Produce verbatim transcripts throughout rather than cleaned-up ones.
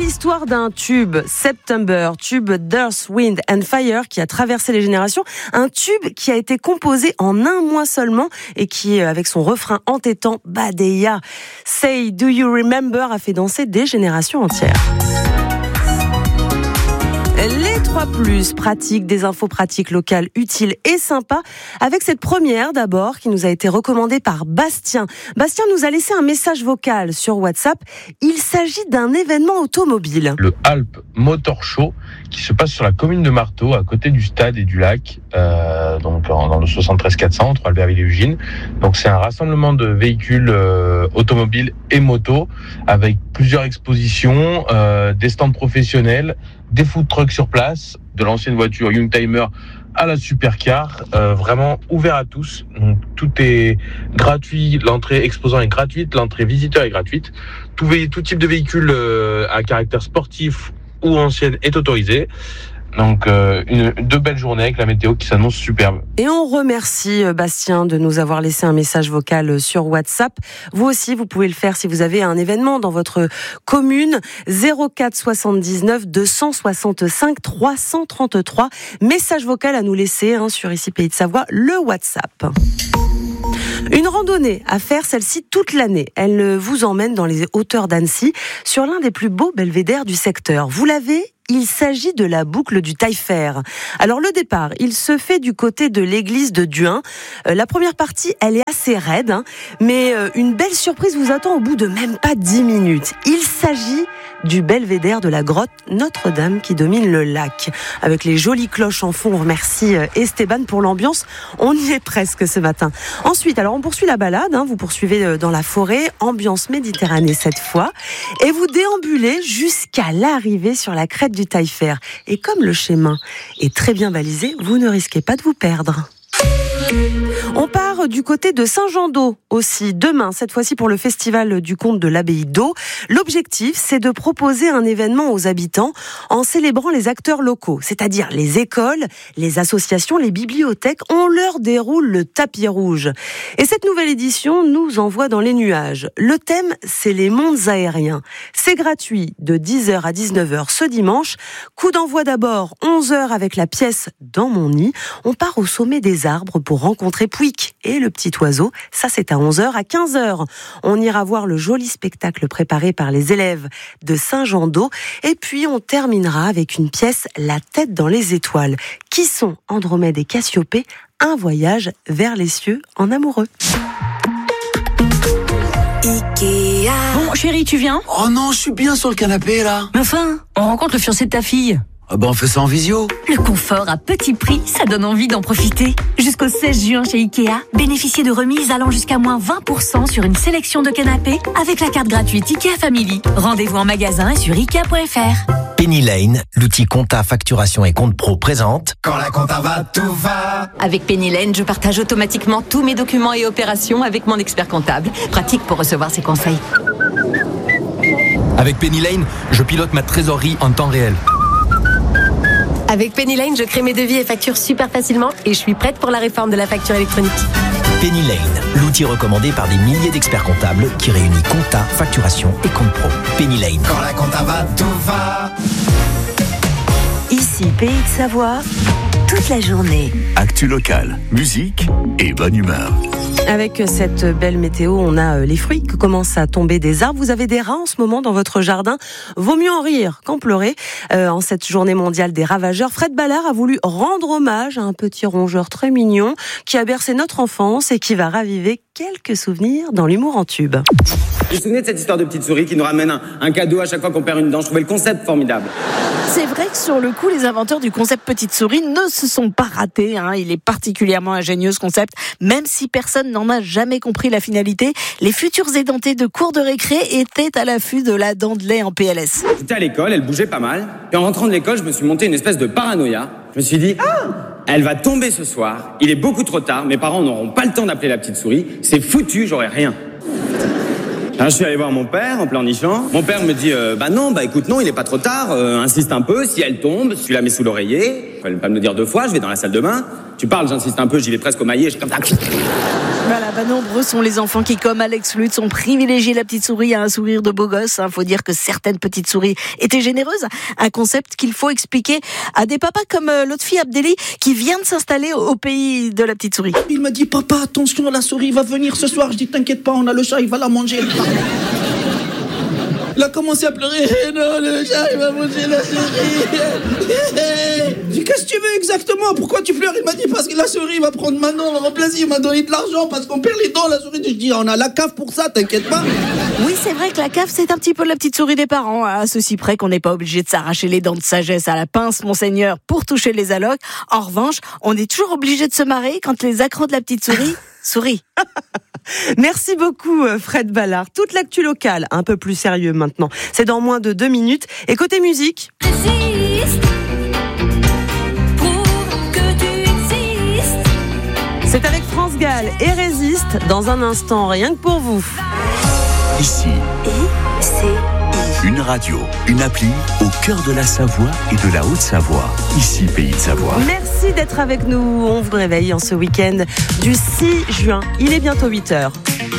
l'histoire d'un tube, September, tube d'Earth, Wind and Fire, qui a traversé les générations. Un tube qui a été composé en un mois seulement et qui, avec son refrain entêtant, Badeya, Say Do You Remember, a fait danser des générations entières. Les trois plus pratiques, des infos pratiques locales utiles et sympas, avec cette première d'abord qui nous a été recommandée par Bastien. Bastien nous a laissé un message vocal sur WhatsApp. Il s'agit d'un événement automobile. Le Alp Motor Show qui se passe sur la commune de Marteau, à côté du stade et du lac, euh, donc dans le soixante-treize quatre cents entre Albertville et Ugine. Donc c'est un rassemblement de véhicules euh, automobiles et motos avec plusieurs expositions, euh, des stands professionnels, des food trucks sur place, de l'ancienne voiture Youngtimer à la supercar, euh, vraiment ouvert à tous. Donc, tout est gratuit, l'entrée exposant est gratuite, l'entrée visiteur est gratuite. Tout, tout type de véhicule euh, à caractère sportif ou ancienne est autorisé. Donc euh, une, deux belles journées avec la météo qui s'annonce superbe. Et on remercie Bastien de nous avoir laissé un message vocal sur WhatsApp. Vous aussi, vous pouvez le faire si vous avez un événement dans votre commune. zéro quatre soixante-dix-neuf deux cent soixante-cinq trois cent trente-trois. Message vocal à nous laisser hein, sur Ici Pays de Savoie, le WhatsApp. Une randonnée à faire, celle-ci, toute l'année. Elle vous emmène dans les hauteurs d'Annecy, sur l'un des plus beaux belvédères du secteur. Vous l'avez ? Il s'agit de la boucle du Taillefer. Alors le départ, il se fait du côté de l'église de Duin. Euh, la première partie, elle est assez raide, hein, mais euh, une belle surprise vous attend au bout de même pas dix minutes. Il s'agit du belvédère de la grotte Notre-Dame qui domine le lac. Avec les jolies cloches en fond, on remercie Esteban pour l'ambiance. On y est presque ce matin. Ensuite, alors on poursuit la balade, hein, vous poursuivez dans la forêt, ambiance Méditerranée cette fois, et vous déambulez jusqu'à l'arrivée sur la crête du Taillefer. Et comme le chemin est très bien balisé, vous ne risquez pas de vous perdre. On part du côté de Saint-Jean-d'Eau aussi, demain, cette fois-ci pour le festival du conte de l'abbaye d'Eau. L'objectif, c'est de proposer un événement aux habitants en célébrant les acteurs locaux, c'est-à-dire les écoles, les associations, les bibliothèques. On leur déroule le tapis rouge. Et cette nouvelle édition nous envoie dans les nuages. Le thème, c'est les mondes aériens. C'est gratuit de dix heures à dix-neuf heures ce dimanche. Coup d'envoi d'abord onze heures avec la pièce Dans mon nid. On part au sommet des arbres pour rencontrer Pouic et le petit oiseau. Ça, c'est à onze heures. À quinze heures, on ira voir le joli spectacle préparé par les élèves de Saint-Jean-d'Eau. Et puis, on terminera avec une pièce La tête dans les étoiles. Qui sont Andromède et Cassiopée? Un voyage vers les cieux en amoureux. Ikea. Bon, chérie, tu viens? Oh non, je suis bien sur le canapé, là. Mais enfin, on rencontre le fiancé de ta fille. Ah ben on fait ça en visio. Le confort à petit prix, ça donne envie d'en profiter. Jusqu'au seize juin chez Ikea, bénéficiez de remises allant jusqu'à moins vingt pour cent sur une sélection de canapés avec la carte gratuite Ikea Family. Rendez-vous en magasin et sur ikea point f r. Penny Lane, l'outil compta, facturation et compte pro présente. Quand la compta va, tout va. Avec Penny Lane, je partage automatiquement tous mes documents et opérations avec mon expert comptable. Pratique pour recevoir ses conseils. Avec Penny Lane, je pilote ma trésorerie en temps réel. Avec Penny Lane, je crée mes devis et factures super facilement et je suis prête pour la réforme de la facture électronique. Penny Lane, l'outil recommandé par des milliers d'experts comptables qui réunit compta, facturation et compte pro. Penny Lane. Quand la compta va, tout va. Ici, Pays de Savoie, toute la journée. Actu locale, musique et bonne humeur. Avec cette belle météo, on a les fruits qui commencent à tomber des arbres. Vous avez des rats en ce moment dans votre jardin. Vaut mieux en rire qu'en pleurer. Euh, en cette journée mondiale des ravageurs, Fred Ballard a voulu rendre hommage à un petit rongeur très mignon qui a bercé notre enfance et qui va raviver quelques souvenirs dans l'humour en tube. Vous vous souvenez de cette histoire de petite souris qui nous ramène un, un cadeau à chaque fois qu'on perd une dent? Je trouvais le concept formidable. C'est vrai que sur le coup, les inventeurs du concept petite souris ne se sont pas ratés. Hein. Il est particulièrement ingénieux ce concept, même si personne n'en a jamais compris la finalité. Les futurs édentés de cours de récré étaient à l'affût de la dent de lait en P L S. J'étais à l'école, elle bougeait pas mal. Et en rentrant de l'école, je me suis monté une espèce de paranoïa. Je me suis dit, ah, elle va tomber ce soir. Il est beaucoup trop tard. Mes parents n'auront pas le temps d'appeler la petite souris. C'est foutu, j'aurai rien. Alors, je suis allé voir mon père en pleurnichant. Mon père me dit euh, bah non, bah écoute, non, il est pas trop tard, euh, insiste un peu, si elle tombe, tu la mets sous l'oreiller. Il fallait pas me le dire deux fois, je vais dans la salle de bain. Tu parles, j'insiste un peu, j'y vais presque au maillet, j'ai comme ça. Voilà, bah nombreux sont les enfants qui, comme Alex Lutz, ont privilégié la petite souris à un sourire de beau gosse. Il faut dire que certaines petites souris étaient généreuses. Un concept qu'il faut expliquer à des papas comme l'autre fille Abdelli qui vient de s'installer au pays de la petite souris. Il m'a dit, papa, attention, la souris va venir ce soir. Je dis, t'inquiète pas, on a le chat, il va la manger. Il a commencé à pleurer. Non, le chat, il va manger la souris. Je dis, qu'est-ce que tu veux exactement? Pourquoi tu pleures? Il m'a dit, parce que la souris va prendre Manon, on va remplacer. Il m'a donné de l'argent parce qu'on perd les dents, la souris. Je dis, on a la cave pour ça, t'inquiète pas. Oui, c'est vrai que la cave, c'est un petit peu la petite souris des parents, à ceci près qu'on n'est pas obligé de s'arracher les dents de sagesse à la pince, monseigneur, pour toucher les allocs. En revanche, on est toujours obligé de se marrer quand les accros de la petite souris sourient. Merci beaucoup Fred Ballard. Toute l'actu locale, un peu plus sérieux maintenant. C'est dans moins de deux minutes. Et côté musique... Résiste pour que tu existes. C'est avec France Gall et Résiste dans un instant, rien que pour vous. Ici, I C I. Une radio, une appli au cœur de la Savoie et de la Haute-Savoie. Ici, Pays de Savoie. Merci d'être avec nous. On vous réveille en ce week-end du six juin. Il est bientôt huit heures.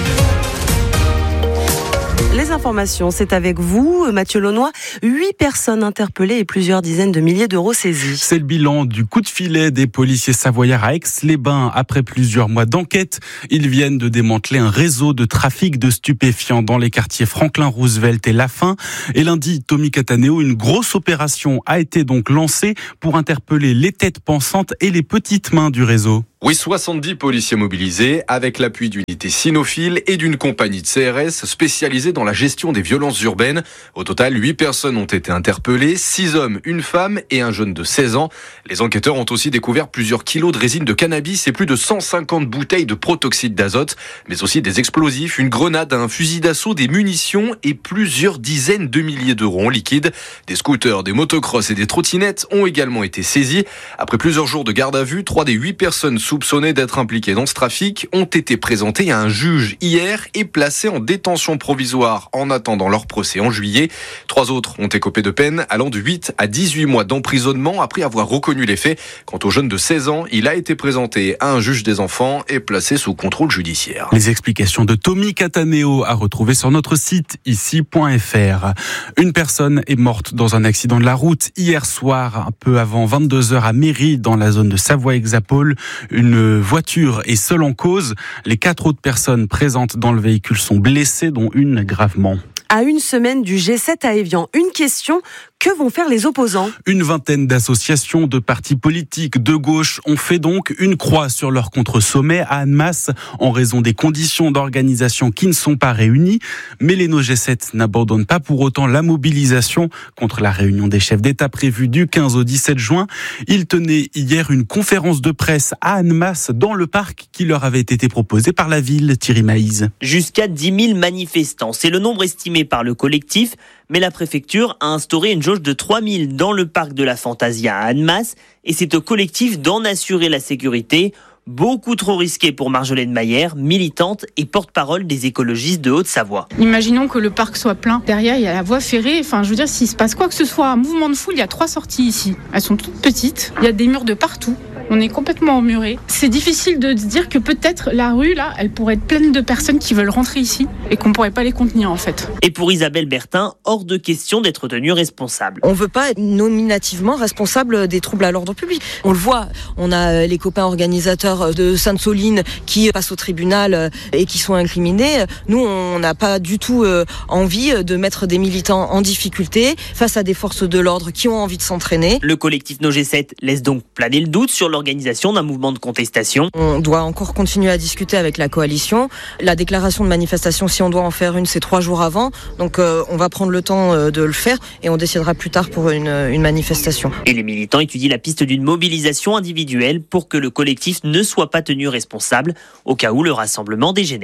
Les informations, c'est avec vous, Mathieu Launois. Huit personnes interpellées et plusieurs dizaines de milliers d'euros saisis. C'est le bilan du coup de filet des policiers savoyards à Aix-les-Bains. Après plusieurs mois d'enquête, ils viennent de démanteler un réseau de trafic de stupéfiants dans les quartiers Franklin-Roosevelt et Lafin. Et lundi, Tommy Cattaneo, une grosse opération a été donc lancée pour interpeller les têtes pensantes et les petites mains du réseau. Oui, soixante-dix policiers mobilisés avec l'appui d'unités cynophiles et d'une compagnie de C R S spécialisée dans la gestion des violences urbaines. Au total, huit personnes ont été interpellées, six hommes, une femme et un jeune de seize ans. Les enquêteurs ont aussi découvert plusieurs kilos de résine de cannabis et plus de cent cinquante bouteilles de protoxyde d'azote, mais aussi des explosifs, une grenade, un fusil d'assaut, des munitions et plusieurs dizaines de milliers d'euros en liquide. Des scooters, des motocross et des trottinettes ont également été saisis. Après plusieurs jours de garde à vue, trois des huit personnes soupçonnés d'être impliqués dans ce trafic ont été présentés à un juge hier et placés en détention provisoire en attendant leur procès en juillet. Trois autres ont écopé de peine allant de huit à dix-huit mois d'emprisonnement après avoir reconnu les faits. Quant au jeune de seize ans, il a été présenté à un juge des enfants et placé sous contrôle judiciaire. Les explications de Tommy Cattaneo à retrouver sur notre site ici point f r. Une personne est morte dans un accident de la route hier soir, un peu avant vingt-deux heures à Méry, dans la zone de Savoie-Hexapole. Une voiture est seule en cause. Les quatre autres personnes présentes dans le véhicule sont blessées, dont une gravement. À une semaine du G sept à Évian, une question, que vont faire les opposants ? Une vingtaine d'associations de partis politiques de gauche ont fait donc une croix sur leur contre-sommet à Annemasse en raison des conditions d'organisation qui ne sont pas réunies. Mais les No G sept n'abandonnent pas pour autant la mobilisation contre la réunion des chefs d'État prévue du quinze au dix-sept juin. Ils tenaient hier une conférence de presse à Annemasse dans le parc qui leur avait été proposé par la ville. Thierry Maïz. Jusqu'à dix mille manifestants, c'est le nombre estimé par le collectif, mais la préfecture a instauré une jauge de trois mille dans le parc de la Fantasia à Annemasse et c'est au collectif d'en assurer la sécurité. Beaucoup trop risqué pour Marjolaine Mayer, militante et porte-parole des écologistes de Haute-Savoie. Imaginons que le parc soit plein. Derrière, il y a la voie ferrée. Enfin, je veux dire, s'il se passe quoi que ce soit, un mouvement de foule, il y a trois sorties ici. Elles sont toutes petites. Il y a des murs de partout. On est complètement emmurés. C'est difficile de se dire que peut-être la rue, là, elle pourrait être pleine de personnes qui veulent rentrer ici et qu'on pourrait pas les contenir, en fait. Et pour Isabelle Bertin, hors de question d'être tenue responsable. On veut pas être nominativement responsable des troubles à l'ordre public. On le voit, on a les copains organisateurs de Sainte-Soline qui passent au tribunal et qui sont incriminés. Nous, on n'a pas du tout envie de mettre des militants en difficulté face à des forces de l'ordre qui ont envie de s'entraîner. Le collectif No G sept laisse donc planer le doute sur l'organisation d'un mouvement de contestation. On doit encore continuer à discuter avec la coalition. La déclaration de manifestation, si on doit en faire une, c'est trois jours avant. Donc euh, on va prendre le temps euh, de le faire et on décidera plus tard pour une, une manifestation. Et les militants étudient la piste d'une mobilisation individuelle pour que le collectif ne soit pas tenu responsable au cas où le rassemblement dégénère.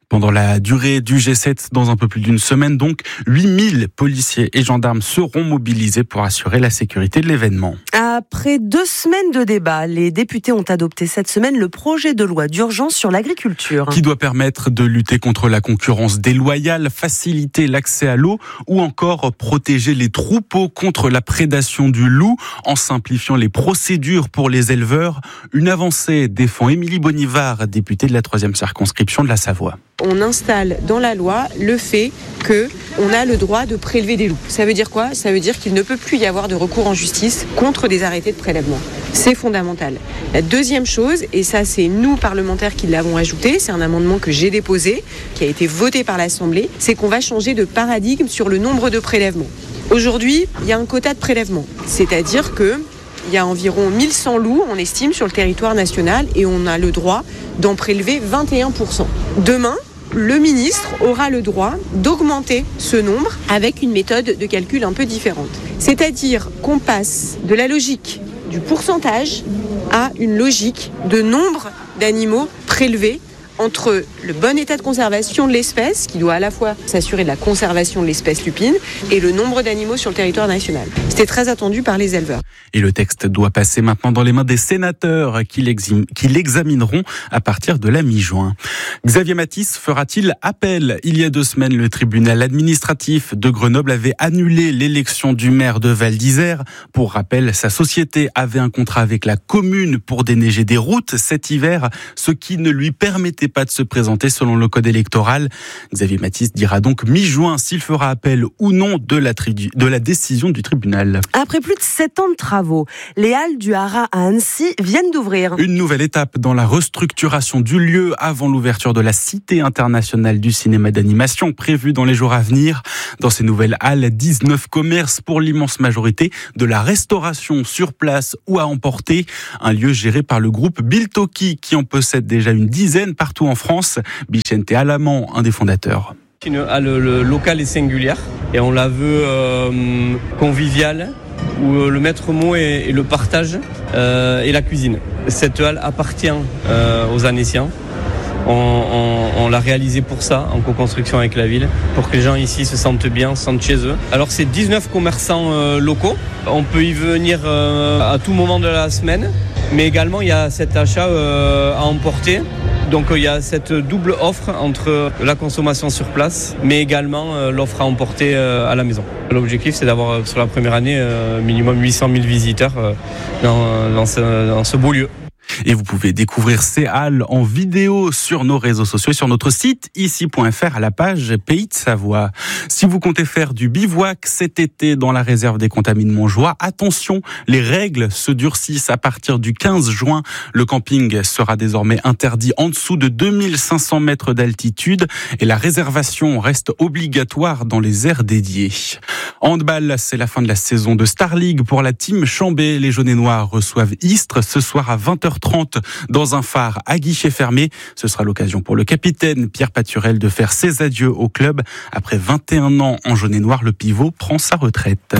Pendant la durée du G sept, dans un peu plus d'une semaine, donc, huit mille policiers et gendarmes seront mobilisés pour assurer la sécurité de l'événement. Après deux semaines de débat, les députés ont adopté cette semaine le projet de loi d'urgence sur l'agriculture. Qui doit permettre de lutter contre la concurrence déloyale, faciliter l'accès à l'eau ou encore protéger les troupeaux contre la prédation du loup en simplifiant les procédures pour les éleveurs. Une avancée défend Émilie Bonivard, députée de la troisième circonscription de la Savoie. On installe dans la loi le fait qu'on a le droit de prélever des loups. Ça veut dire quoi ? Ça veut dire qu'il ne peut plus y avoir de recours en justice contre des arrêtés de prélèvement. C'est fondamental. La deuxième chose, et ça c'est nous parlementaires qui l'avons ajouté, c'est un amendement que j'ai déposé, qui a été voté par l'Assemblée, c'est qu'on va changer de paradigme sur le nombre de prélèvements. Aujourd'hui, il y a un quota de prélèvement, c'est-à-dire que il y a environ mille cent loups, on estime, sur le territoire national et on a le droit d'en prélever vingt et un pour cent. Demain, le ministre aura le droit d'augmenter ce nombre avec une méthode de calcul un peu différente. C'est-à-dire qu'on passe de la logique du pourcentage à une logique de nombre d'animaux prélevés entre le bon état de conservation de l'espèce, qui doit à la fois s'assurer de la conservation de l'espèce lupine, et le nombre d'animaux sur le territoire national. C'était très attendu par les éleveurs. Et le texte doit passer maintenant dans les mains des sénateurs qui l'examineront à partir de la mi-juin. Xavier Matisse fera-t-il appel ? Il y a deux semaines, le tribunal administratif de Grenoble avait annulé l'élection du maire de Val d'Isère. Pour rappel, sa société avait un contrat avec la commune pour déneiger des routes cet hiver, ce qui ne lui permettait pas de se présenter selon le code électoral. Xavier Matisse dira donc mi-juin s'il fera appel ou non de la, tri- de la décision du tribunal. Après plus de sept ans de travaux, les Halles du Haras à Annecy viennent d'ouvrir. Une nouvelle étape dans la restructuration du lieu avant l'ouverture de la Cité internationale du cinéma d'animation prévue dans les jours à venir. Dans ces nouvelles halles, dix-neuf commerces pour l'immense majorité, de la restauration sur place ou à emporter. Un lieu géré par le groupe Biltoki qui en possède déjà une dizaine partout en France. Bichente Alamand, un des fondateurs. Une halle le local est singulière et on la veut euh, conviviale, où le maître mot est, est le partage euh, et la cuisine. Cette halle appartient euh, aux Annéciens. On, on, on l'a réalisé pour ça, en co-construction avec la ville, pour que les gens ici se sentent bien, se sentent chez eux. Alors c'est dix-neuf commerçants euh, locaux. On peut y venir euh, à tout moment de la semaine, mais également il y a cet achat euh, à emporter. Donc il y a cette double offre entre la consommation sur place, mais également l'offre à emporter à la maison. L'objectif, c'est d'avoir sur la première année minimum huit cent mille visiteurs dans, dans, ce, dans ce beau lieu. Et vous pouvez découvrir ces halles en vidéo sur nos réseaux sociaux et sur notre site ici point f r à la page Pays de Savoie. Si vous comptez faire du bivouac cet été dans la réserve des Contamines Montjoie, attention, les règles se durcissent à partir du quinze juin. Le camping sera désormais interdit en dessous de deux mille cinq cents mètres d'altitude et la réservation reste obligatoire dans les aires dédiées. Handball, c'est la fin de la saison de Star League pour la team Chambé. Les jaunes et noirs reçoivent Istres ce soir à vingt heures trente dans un phare à guichet fermé. Ce sera l'occasion pour le capitaine Pierre Paturel de faire ses adieux au club. Après vingt et un ans en jaune et noir, le pivot prend sa retraite.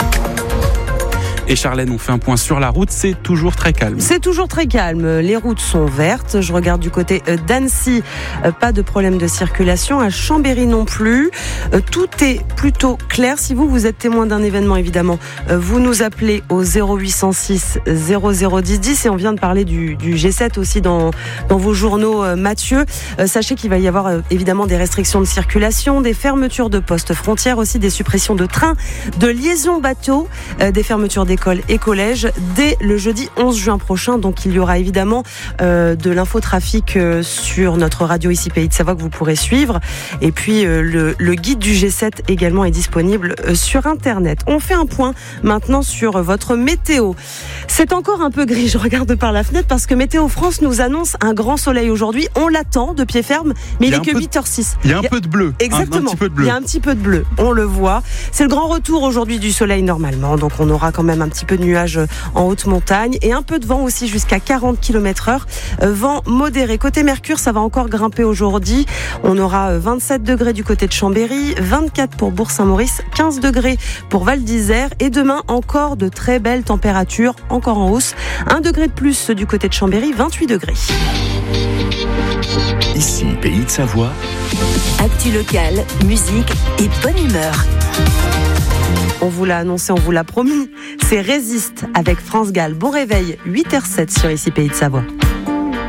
Et Charlène, on fait un point sur la route, c'est toujours très calme. C'est toujours très calme, les routes sont vertes, je regarde du côté d'Annecy, pas de problème de circulation, à Chambéry non plus, tout est plutôt clair. Si vous, vous êtes témoin d'un événement, évidemment, vous nous appelez au zéro huit cent six zéro zéro dix dix et on vient de parler du, du G sept aussi dans, dans vos journaux, Mathieu. Sachez qu'il va y avoir évidemment des restrictions de circulation, des fermetures de postes frontières, aussi des suppressions de trains, de liaisons bateaux, des fermetures des écoles et collèges dès le jeudi onze juin prochain. Donc il y aura évidemment euh, de l'infotrafic euh, sur notre radio ici Pays de Savoie que vous pourrez suivre. Et puis euh, le, le guide du G sept également est disponible euh, sur Internet. On fait un point maintenant sur votre météo. C'est encore un peu gris, je regarde par la fenêtre parce que Météo France nous annonce un grand soleil aujourd'hui. On l'attend de pied ferme, mais il, il est que huit heures six. Il y a un peu de bleu. Exactement. Un, un petit peu de bleu. Il y a un petit peu de bleu, on le voit. C'est le grand retour aujourd'hui du soleil normalement, donc on aura quand même un petit peu de nuages en haute montagne et un peu de vent aussi jusqu'à quarante kilomètres heure. Vent modéré. Côté Mercure, ça va encore grimper aujourd'hui. On aura vingt-sept degrés du côté de Chambéry, vingt-quatre pour Bourg-Saint-Maurice, quinze degrés pour Val d'Isère et demain encore de très belles températures, encore en hausse. un degré de plus du côté de Chambéry, vingt-huit degrés. Ici, Pays de Savoie. Actu locale, musique et bonne humeur. On vous l'a annoncé, on vous l'a promis. C'est Résiste avec France Gall. Bon réveil, huit heures zéro sept sur Ici Pays de Savoie.